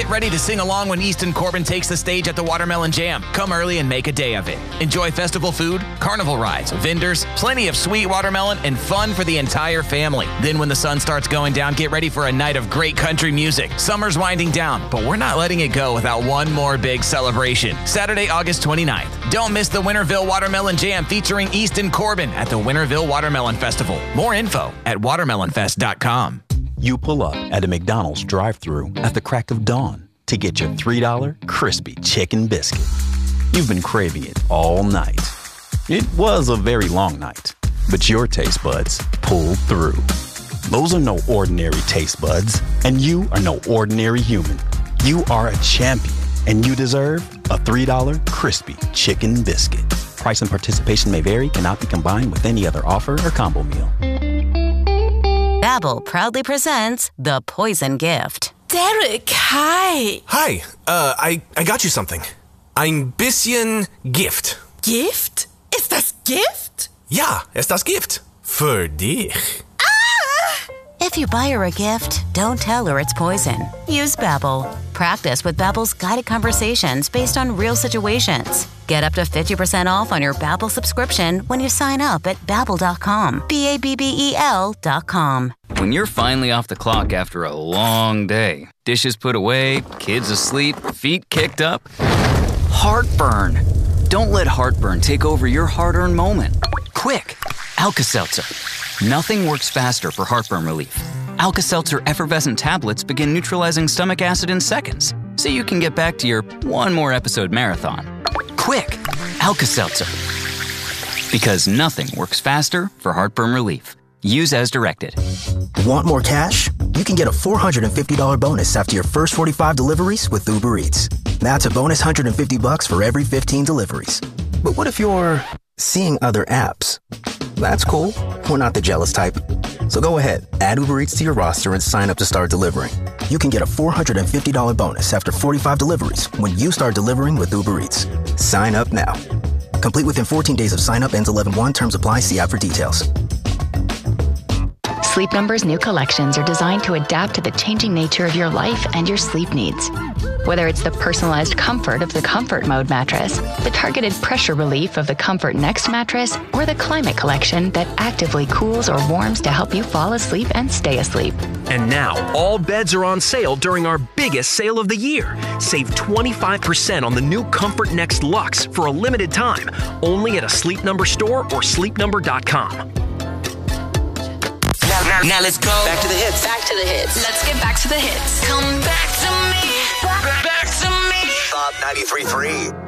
Get ready to sing along when Easton Corbin takes the stage at the Watermelon Jam. Come early and make a day of it. Enjoy festival food, carnival rides, vendors, plenty of sweet watermelon, and fun for the entire family. Then when the sun starts going down, get ready for a night of great country music. Summer's winding down, but we're not letting it go without one more big celebration. Saturday, August 29th. Don't miss the Winterville Watermelon Jam featuring Easton Corbin at the Winterville Watermelon Festival. More info at watermelonfest.com. You pull up at a McDonald's drive-thru at the crack of dawn to get your $3 crispy chicken biscuit. You've been craving it all night. It was a very long night, but your taste buds pulled through. Those are no ordinary taste buds, and you are no ordinary human. You are a champion, and you deserve a $3 crispy chicken biscuit. Price and participation may vary, cannot be combined with any other offer or combo meal. Babbel proudly presents The Poison Gift. Derek, hi. Hi, I got you something. Ein bisschen Gift. Gift? Ist das Gift? Ja, ist das Gift. Für dich. If you buy her a gift, don't tell her it's poison. Use Babbel. Practice with Babbel's guided conversations based on real situations. Get up to 50% off on your Babbel subscription when you sign up at Babbel.com. Babbel.com. When you're finally off the clock after a long day, dishes put away, kids asleep, feet kicked up, heartburn. Don't let heartburn take over your hard-earned moment. Quick, Alka-Seltzer. Nothing works faster for heartburn relief. Alka-Seltzer effervescent tablets begin neutralizing stomach acid in seconds, so you can get back to your one more episode marathon. Quick, Alka-Seltzer. Because nothing works faster for heartburn relief. Use as directed. Want more cash? You can get a $450 bonus after your first 45 deliveries with Uber Eats. That's a bonus $150 for every 15 deliveries. But what if you're seeing other apps? That's cool. We're not the jealous type. So go ahead, add Uber Eats to your roster and sign up to start delivering. You can get a $450 bonus after 45 deliveries when you start delivering with Uber Eats. Sign up now. Complete within 14 days of sign up, ends 11/1. Terms apply. See app for details. Sleep Number's new collections are designed to adapt to the changing nature of your life and your sleep needs. Whether it's the personalized comfort of the Comfort Mode mattress, the targeted pressure relief of the Comfort Next mattress, or the Climate Collection that actively cools or warms to help you fall asleep and stay asleep. And now, all beds are on sale during our biggest sale of the year. Save 25% on the new Comfort Next Luxe for a limited time, only at a Sleep Number store or sleepnumber.com. Now let's go. Back to the hits. Back to the hits. Let's get back to the hits. Come back to me. Back to me. Top 93.3.